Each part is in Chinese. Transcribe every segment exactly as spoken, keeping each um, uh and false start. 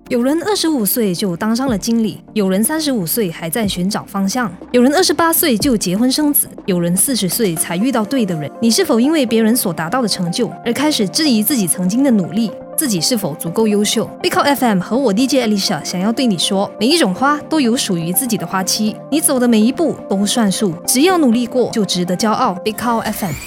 有人二十五岁就当上了经理，有人三十五岁还在寻找方向，有人二十八岁就结婚生子，有人四十岁才遇到对的人。你是否因为别人所达到的成就而开始质疑自己曾经的努力？自己是否足够优秀？ Big Call F M 和我 D J Alicia 想要对你说，每一种花都有属于自己的花期，你走的每一步都算数，只要努力过就值得骄傲。 Big Call F M。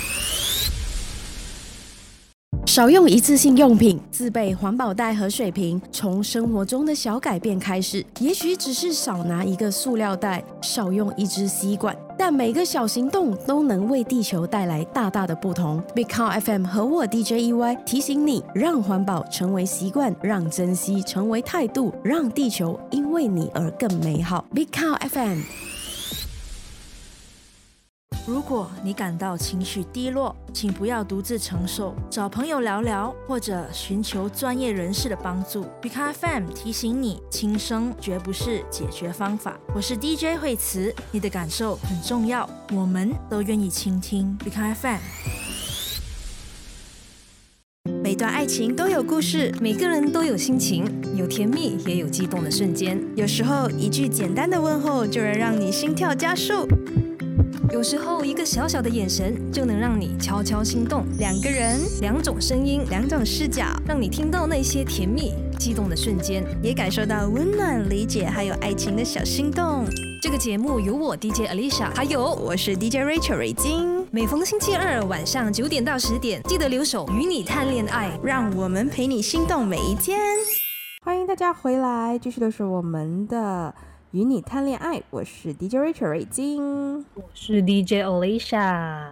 少用一次性用品，自备环保袋和水瓶，从生活中的小改变开始。也许只是少拿一个塑料袋，少用一支吸管，但每个小行动都能为地球带来大大的不同。Big Call F M 和我 D J E Y 提醒你，让环保成为习惯，让珍惜成为态度，让地球因为你而更美好。Big Call F M。 如果你感到情绪低落，请不要独自承受，找朋友聊聊，或者寻求专业人士的帮助。Big Call F M 提醒你，轻生绝不是解决方法。我是 D J 惠慈，你的感受很重要，我们都愿意倾听。Big Call F M。每段爱情都有故事， 每个人都有心情，有甜蜜也有激动的瞬间。 有时候一句简单的问候就能让你心跳加速， 有时候一个小小的眼神就能让你悄悄心动。 两个人， 两种声音， 两种视角， 让你听到那些甜蜜激动的瞬间， 也感受到温暖、理解还有爱情的小心动。 这个节目由我 D J Alicia 还有我是 D J Rachel 瑞金， 每逢星期二晚上九点到十点，记得留守与你谈恋爱， 让我们陪你心动每一天。 欢迎大家回来，继续的是我们的与你谈恋爱，我是 D J Rachel 瑞金， 我是 D J Alicia。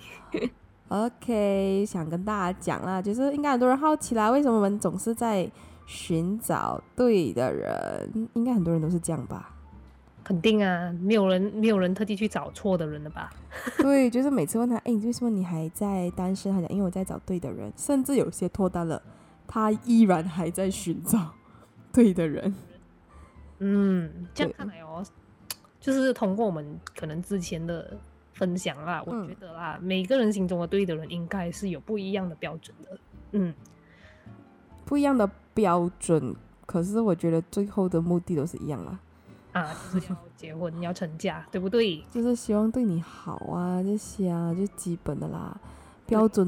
OK， 想跟大家讲啦，就是应该很多人好奇啦，为什么我们总是在寻找对的人？应该很多人都是这样吧？ 肯定啊，没有人没有人特地去找错的人了吧？ 对，就是每次问他，哎，为什么你还在单身？他讲因为我在找对的人，甚至有些脱单了，他依然还在寻找对的人。 嗯，这样看来哦，就是通过我们可能之前的分享啦，我觉得啦，嗯、每个人心中的对的人应该是有不一样的标准的。嗯， 不一样的标准，可是我觉得最后的目的都是一样啦。 啊，就是要结婚要成家，对不对？ 就是希望对你好啊，这些啊，就基本的啦，标准